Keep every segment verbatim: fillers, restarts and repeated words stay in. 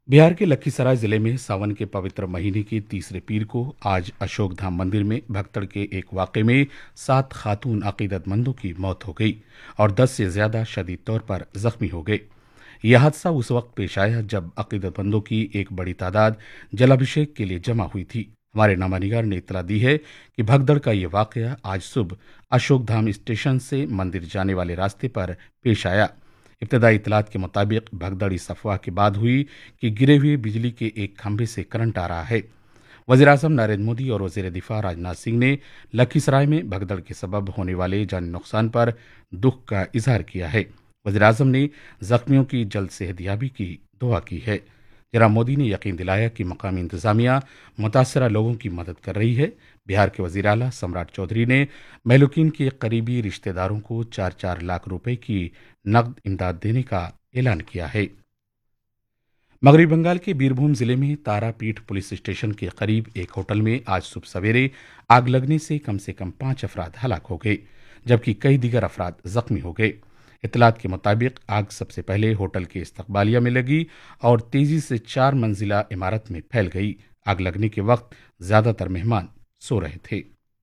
बिहार के लखीसराय जिले में सावन के पवित्र महीने की तीसरे पीर को आज अशोकधाम मंदिर में भगदड़ के एक वाकये में सात खातून अकीदतमंदों की मौत हो गई और दस से ज्यादा शदीद तौर पर जख्मी हो गए। यह हादसा उस वक्त पेश आया जब अकीदतमंदों की एक बड़ी तादाद जलाभिषेक के लिए जमा हुई थी। हमारे नामानिगार ने इतला दी है कि भगदड़ का यह वाकया आज सुबह अशोकधाम स्टेशन से मंदिर जाने वाले रास्ते पर पेश आया। इब्तदाई इतलात के मुताबिक भगदड़ इस अफवाह के बाद हुई कि गिरे हुए बिजली के एक खंभे से करंट आ रहा है। वजीर आजम नरेंद्र मोदी और वजीर दिफा राजनाथ सिंह ने लखीसराय में भगदड़ के सबब होने वाले जानी नुकसान पर दुख का इजहार किया है। वजीर आजम ने जख्मियों की जल्द सेहतयाबी की दुआ की है। जनाब मोदी ने यकीन दिलाया कि मकामी इंतजामिया मुतासरा लोगों की मदद कर रही है। बिहार के वजीर आला सम्राट चौधरी ने महलूकीन के करीबी रिश्तेदारों को चार चार लाख रुपए की नकद इमदाद देने का ऐलान किया है। मगरबी बंगाल के बीरभूम जिले में तारापीठ पुलिस स्टेशन के करीब एक होटल में आज सुबह सवेरे आग लगने से कम से कम पांच अफराद हलाक हो गए, जबकि कई दीगर अफराद जख्मी हो गए। इतलात के मुताबिक आग सबसे पहले होटल के इस्तकबालिया में लगी और तेजी से चार मंजिला इमारत में फैल गई। आग लगने के वक्त ज्यादातर मेहमान सो रहे थे।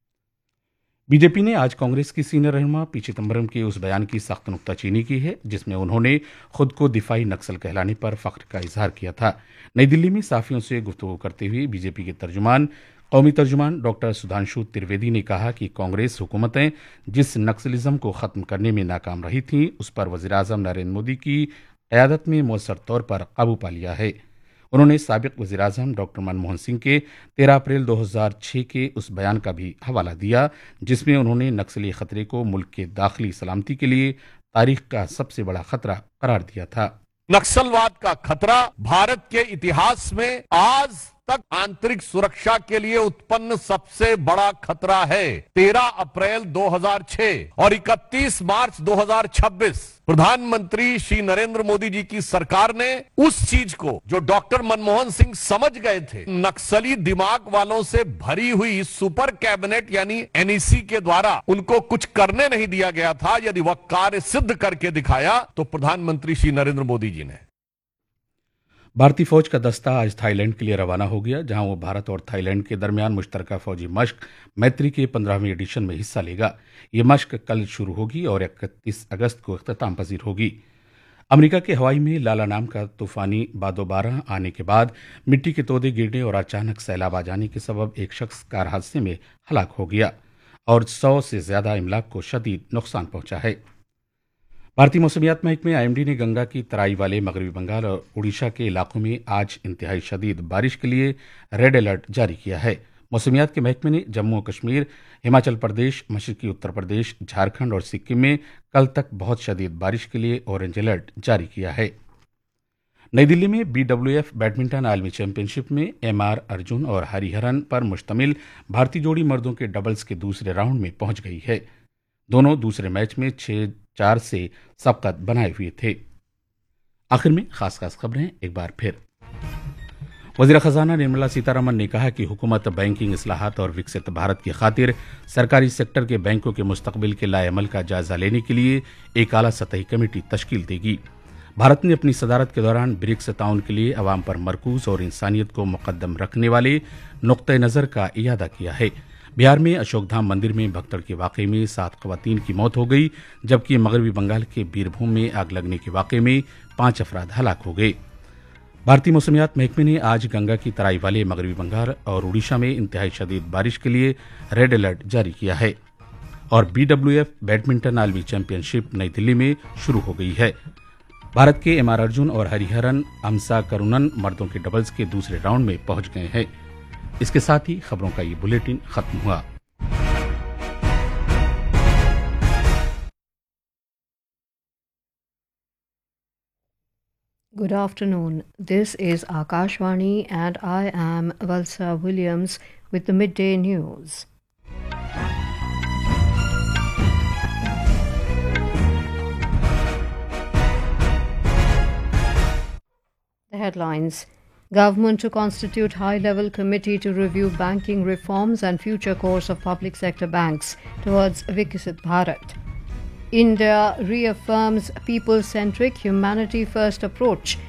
बीजेपी ने आज कांग्रेस की सीनियर रहनुमा पी चिदम्बरम के उस बयान की सख्त नुक्ताचीनी की है जिसमें उन्होंने खुद को दिफाई नक्सल कहलाने पर फख्र का इजहार किया था। नई दिल्ली में साफियों से गुफ्तगू करते हुए बीजेपी के तर्जुमान कौमी तर्जुमान डॉक्टर सुधांशु त्रिवेदी ने कहा कि कांग्रेस हुकूमतें जिस नक्सलिज्म को खत्म करने में नाकाम रही थीं उस पर वज़ीर आज़म नरेंद्र मोदी की क़यादत में मौसर तौर पर काबू पा लिया है। उन्होंने साबिक वज़ीर आज़म डॉक्टर मनमोहन सिंह के तेरह अप्रैल दो हज़ार छह के उस बयान का भी हवाला दिया जिसमें उन्होंने नक्सली खतरे को मुल्क के दाखिली सलामती के लिए तारीख का सबसे बड़ा खतरा करार दिया था। नक्सलवाद का खतरा भारत के इतिहास में आज तक आंतरिक सुरक्षा के लिए उत्पन्न सबसे बड़ा खतरा है। तेरह अप्रैल दो हज़ार छह और इकतीस मार्च दो हज़ार छब्बीस प्रधानमंत्री श्री नरेंद्र मोदी जी की सरकार ने उस चीज को जो डॉक्टर मनमोहन सिंह समझ गए थे, नक्सली दिमाग वालों से भरी हुई सुपर कैबिनेट यानी एन ई सी के द्वारा उनको कुछ करने नहीं दिया गया था, यदि वह कार्य सिद्ध करके दिखाया तो प्रधानमंत्री श्री नरेंद्र मोदी जी ने। भारतीय फौज का दस्ता आज थाईलैंड के लिए रवाना हो गया, जहां वो भारत और थाईलैंड के दरमियान मुश्तरका फौजी मश्क मैत्री के पंद्रहवें एडिशन में हिस्सा लेगा। ये मश्क कल शुरू होगी और इकतीस अगस्त को इख्तिताम पजीर होगी। अमेरिका के हवाई में लाला नाम का तूफानी बादोबारा आने के बाद मिट्टी के तोदे गिरने और अचानक सैलाब आ जाने के सबब एक शख्स कार हादसे में हलाक हो गया और सौ से ज्यादा इमलाक को शदीद नुकसान पहुंचा है। भारतीय मौसमियात महकमे आई एम डी ने गंगा की तराई वाले मगरबी बंगाल और उड़ीसा के इलाकों में आज इंतहाई शदीद बारिश के लिए रेड अलर्ट जारी किया है। मौसमियात के महकमे ने जम्मू और कश्मीर, हिमाचल प्रदेश, मशरकी उत्तर प्रदेश, झारखंड और सिक्किम में कल तक बहुत शदीद बारिश के लिए ऑरेंज अलर्ट जारी किया है। नई दिल्ली में बी डब्ल्यू एफ बैडमिंटन आलमी चैंपियनशिप में एम आर अर्जुन और हरिहरन पर मुश्तमिल भारतीय जोड़ी मर्दों के डबल्स के दूसरे राउंड में पहुंच गई है। दोनों दूसरे मैच में छह चार से सबकत बनाए हुए थे। आखिर में खास खास खबरें एक बार फिर। वज़ीर खजाना निर्मला सीतारमन ने कहा कि हुकूमत बैंकिंग इस्लाहात और विकसित भारत की खातिर सरकारी सेक्टर के बैंकों के मुस्तकबिल के लाएअमल का जायजा लेने के लिए एक आला सतही कमेटी तश्कील देगी। भारत ने अपनी सदारत के दौरान ब्रिक्स ताउन के लिए अवाम पर मरकूज और इंसानियत को मुकद्दम रखने वाले नुक्ते नज़र का इयादा किया है। बिहार में अशोकधाम मंदिर में भगदड़ के वाकये में सात खवातीन की मौत हो गई, जबकि मगरबी बंगाल के बीरभूम में आग लगने के वाकये में पांच अफराद हलाक हो गए। भारतीय मौसमियात महकमे ने आज गंगा की तराई वाले मगरबी बंगाल और उड़ीसा में इंतहाई शदीद बारिश के लिए रेड अलर्ट जारी किया है। और बी डब्ल्यू एफ बैडमिंटन आलमी चैंपियनशिप नई दिल्ली में शुरू हो गई है। भारत के एम आर अर्जुन और हरिहरन अमसा करुणन मर्दों के डबल्स के दूसरे राउंड में पहुंच गए हैं। इसके साथ ही खबरों का ये बुलेटिन खत्म हुआ। Good afternoon. This is Akashvani and I am Valsa Williams with the midday news. The headlines. Government to constitute high-level committee to review banking reforms and future course of public sector banks towards Viksit Bharat. India reaffirms people-centric, humanity-first approach